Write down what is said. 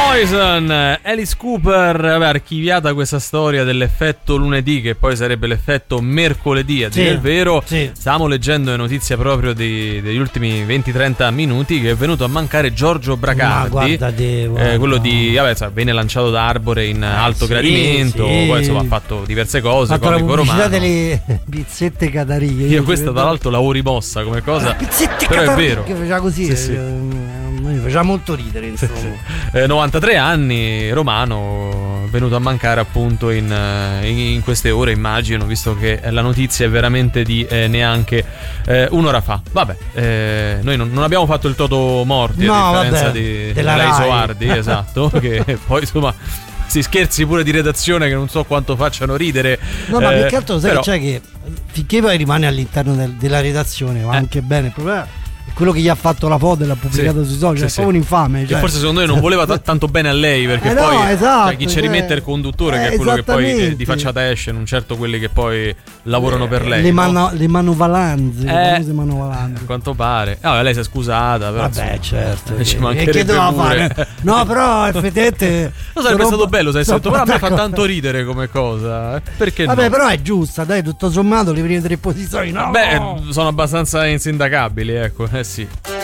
Poison, Alice Cooper. Vabbè, archiviata questa storia dell'effetto lunedì, che poi sarebbe l'effetto mercoledì, a dire il vero. Stavamo leggendo le notizie proprio degli ultimi 20-30 minuti che è venuto a mancare Giorgio Bracardi. Guarda. Quello di, vabbè, venne lanciato da Arbore in alto gradimento, poi insomma ha fatto diverse cose, comico romano. Delle pizzette catarighe. Io questa tra l'altro l'avevo rimossa come cosa, pizzette però è vero. Che faceva così, mi faceva molto ridere, insomma. 93 anni, romano, venuto a mancare appunto in queste ore, immagino, visto che la notizia è veramente di neanche un'ora fa. Vabbè, noi non abbiamo fatto il toto morti, a differenza della Isoardi, esatto, che poi insomma si scherzi pure di redazione che non so quanto facciano ridere. No, ma più che altro sai, cioè, che finché poi rimane all'interno della redazione va anche bene. Il problema è quello che gli ha fatto la foto e l'ha pubblicato sui social, è proprio un infame, cioè. E forse secondo me non voleva tanto bene a lei, perché poi esatto, chi ci rimette il conduttore, che è quello che poi di facciata esce, non certo quelli che poi lavorano per lei, le manovalanze, le manovalanze. A quanto pare. Lei si è scusata, però vabbè, certo, ci mancherebbe che doveva fare. No, però effettivamente sarebbe stato bello se avessi detto, però a me fa tanto ridere come cosa, perché vabbè, no? Però è giusta, dai, tutto sommato le prime tre posizioni, no? Beh, sono abbastanza insindacabili, ecco, sì.